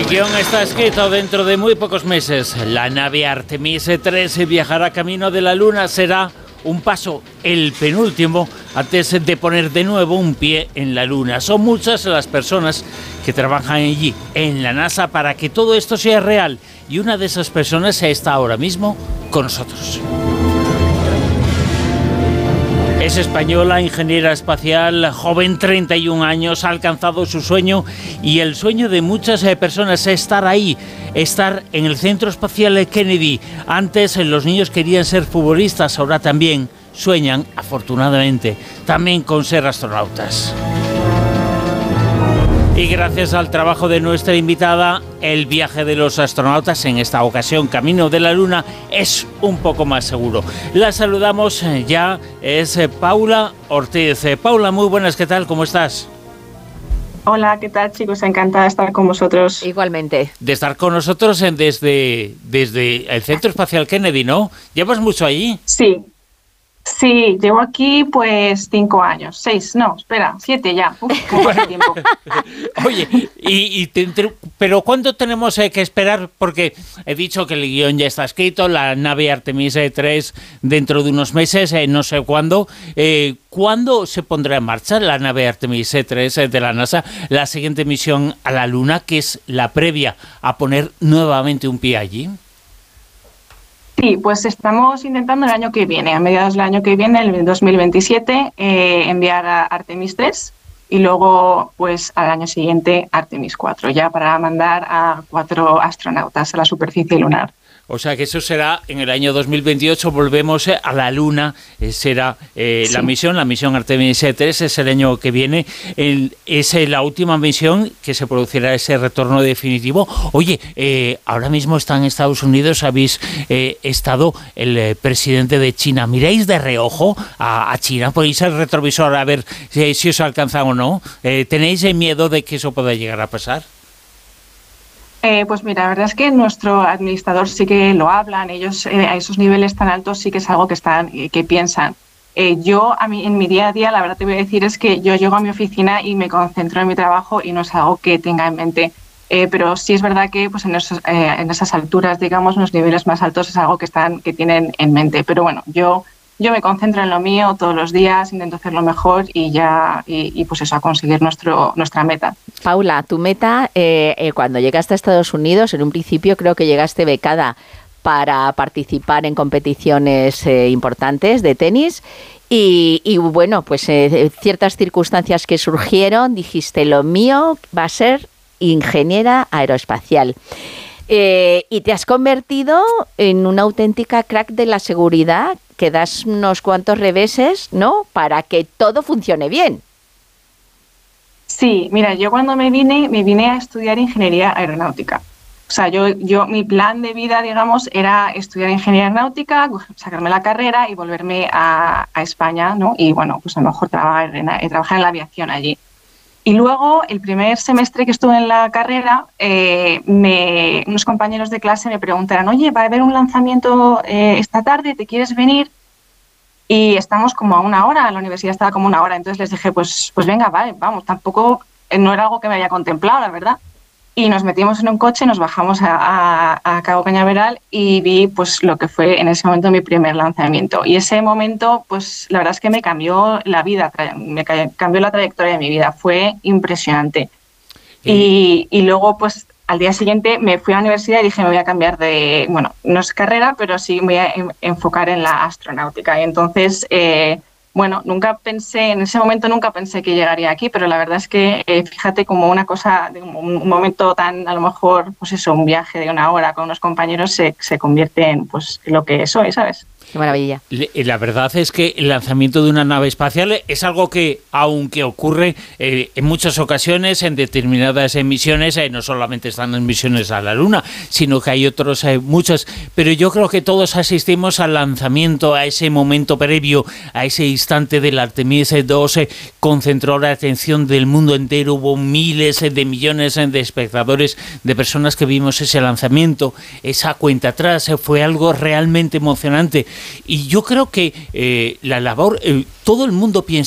guión está escrito. Dentro de muy pocos meses, la nave Artemis 3 viajará camino de la Luna. Será un paso, el penúltimo, antes de poner de nuevo un pie en la Luna. Son muchas las personas que trabajan allí, en la NASA, para que todo esto sea real. Y una de esas personas está ahora mismo con nosotros. Es española, ingeniera espacial, joven, 31 años, ha alcanzado su sueño y el sueño de muchas personas es estar ahí, estar en el Centro Espacial Kennedy. Antes los niños querían ser futbolistas, ahora también sueñan, afortunadamente, también con ser astronautas. Y gracias al trabajo de nuestra invitada, el viaje de los astronautas, en esta ocasión camino de la Luna, es un poco más seguro. La saludamos ya, es Paula Ortiz. Paula, muy buenas, ¿qué tal? ¿Cómo estás? Hola, ¿qué tal, chicos? Encantada de estar con vosotros. Igualmente. De estar con nosotros desde el Centro Espacial Kennedy, ¿no? ¿Llevas mucho allí? Sí, llevo aquí pues 5 años, 6, no, espera, 7 ya, mucho tiempo. Oye, pero ¿cuánto tenemos que esperar? Porque he dicho que el guión ya está escrito, la nave Artemis 3 dentro de unos meses, no sé cuándo. ¿Cuándo se pondrá en marcha la nave Artemis 3 de la NASA, la siguiente misión a la Luna, que es la previa a poner nuevamente un pie allí? Sí, pues estamos intentando el año que viene, a mediados del año que viene, el 2027, enviar a Artemis 3 y luego pues al año siguiente Artemis 4, ya para mandar a 4 astronautas a la superficie lunar. O sea que eso será en el año 2028, volvemos a la Luna, será sí. La misión Artemis 3 es el año que viene, es la última misión que se producirá ese retorno definitivo. Oye, ahora mismo está en Estados Unidos, habéis estado el presidente de China. ¿Miráis de reojo a China? ¿Ponéis el retrovisor a ver si os alcanzan o no? ¿Tenéis miedo de que eso pueda llegar a pasar? Pues mira, la verdad es que nuestro administrador sí que lo hablan, ellos a esos niveles tan altos sí que es algo que piensan. Yo en mi día a día, la verdad te voy a decir es que yo llego a mi oficina y me concentro en mi trabajo y no es algo que tenga en mente. Pero sí es verdad que pues en esas alturas, digamos, en los niveles más altos es algo que tienen en mente. Pero bueno, yo me concentro en lo mío todos los días, intento hacerlo mejor y pues eso, a conseguir nuestra meta. Paula, tu meta, cuando llegaste a Estados Unidos, en un principio creo que llegaste becada para participar en competiciones importantes de tenis y bueno, pues ciertas circunstancias que surgieron, dijiste, lo mío va a ser ingeniera aeroespacial. Y te has convertido en una auténtica crack de la seguridad, que das unos cuantos reveses, ¿no?, para que todo funcione bien. Sí, mira, yo cuando me vine a estudiar ingeniería aeronáutica. O sea, mi plan de vida, digamos, era estudiar ingeniería aeronáutica, sacarme la carrera y volverme a España, ¿no? Y bueno, pues a lo mejor trabajar en la aviación allí. Y luego, el primer semestre que estuve en la carrera, unos compañeros de clase me preguntaron, oye, va a haber un lanzamiento esta tarde, ¿te quieres venir? Y estamos como a 1 hora, la universidad estaba como 1 hora, entonces les dije, pues venga, vale, vamos, tampoco, no era algo que me había contemplado, la verdad. Y nos metimos en un coche, nos bajamos a Cabo Cañaveral y vi pues lo que fue en ese momento mi primer lanzamiento. Y ese momento, pues la verdad es que me cambió la vida, cambió la trayectoria de mi vida, fue impresionante. Y luego, pues al día siguiente me fui a la universidad y dije, me voy a cambiar bueno, no es carrera, pero sí me voy a enfocar en la astronáutica. Y entonces, bueno, en ese momento nunca pensé que llegaría aquí, pero la verdad es que, fíjate, como una cosa, un momento tan, a lo mejor, pues eso, un viaje de 1 hora con unos compañeros se convierte en pues lo que soy, ¿sabes? Qué maravilla. La verdad es que el lanzamiento de una nave espacial es algo que, aunque ocurre en muchas ocasiones, en determinadas misiones, no solamente están en misiones a la Luna, sino que hay otros muchas, pero yo creo que todos asistimos al lanzamiento, a ese momento previo, a ese instante del Artemis 2, concentró la atención del mundo entero, hubo miles de millones de espectadores, de personas que vimos ese lanzamiento, esa cuenta atrás, fue algo realmente emocionante. Y yo creo que la labor, todo el mundo piensa